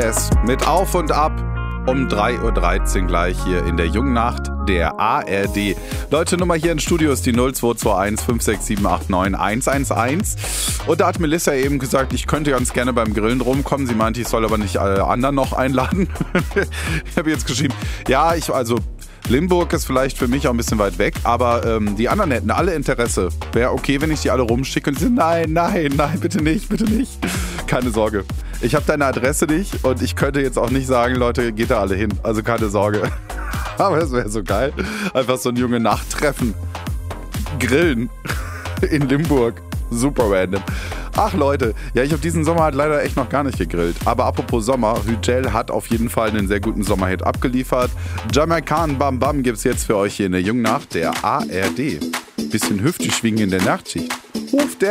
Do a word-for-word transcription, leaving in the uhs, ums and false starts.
S mit Auf und Ab um drei Uhr dreizehn gleich hier in der Jungnacht der A R D. Leute, Nummer hier im Studio ist die null zwei zwei eins fünf sechs sieben acht neun eins eins eins. Und da hat Melissa eben gesagt, ich könnte ganz gerne beim Grillen rumkommen. Sie meinte, ich soll aber nicht alle anderen noch einladen. Ich habe jetzt geschrieben, ja, ich, also Limburg ist vielleicht für mich auch ein bisschen weit weg, aber ähm, die anderen hätten alle Interesse. Wäre okay, wenn ich die alle rumschicke und sie sagen, nein, nein, nein, bitte nicht, bitte nicht. Keine Sorge. Ich habe deine Adresse nicht und ich könnte jetzt auch nicht sagen, Leute, geht da alle hin. Also keine Sorge. Aber es wäre so geil. Einfach so ein junge Nachttreffen. Grillen in Limburg. Super random. Ach Leute, ja, ich habe diesen Sommer halt leider echt noch gar nicht gegrillt. Aber apropos Sommer, Hügel hat auf jeden Fall einen sehr guten Sommerhit abgeliefert. Jamaican Bam Bam gibt's jetzt für euch hier in der Jungnacht der A R D. Bisschen hüftig schwingen in der Nachtschicht. Ruft der